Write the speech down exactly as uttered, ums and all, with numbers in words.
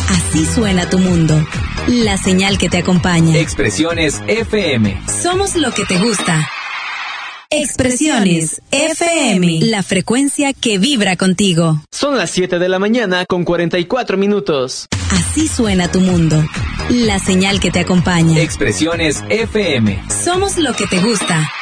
Así suena tu mundo. La señal que te acompaña. Expresiones F M. Somos lo que te gusta. Expresiones F M. La frecuencia que vibra contigo. Son las siete de la mañana con cuarenta y cuatro minutos. Así suena tu mundo. La señal que te acompaña. Expresiones F M. Somos lo que te gusta.